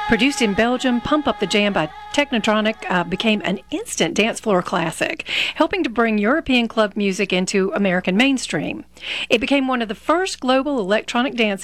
Produced in Belgium, Pump Up the Jam by Technotronic became an instant dance floor classic, helping to bring European club music into American mainstream. It became one of the first global electronic dance